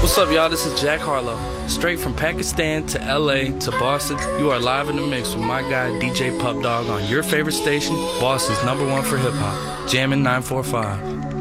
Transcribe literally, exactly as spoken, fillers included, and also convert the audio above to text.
What's up, y'all? This is Jack Harlow. Straight from Pakistan to L A to Boston, you are live in the mix with my guy D J Pup Dog on your favorite station, Boston's number one for hip hop, Jammin' nine four five.